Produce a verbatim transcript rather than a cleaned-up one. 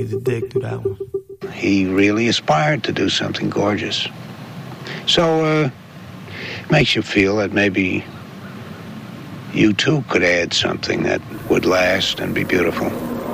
to dig through that one. He really aspired to do something gorgeous. So, uh, makes you feel that maybe you too could add something that would last and be beautiful.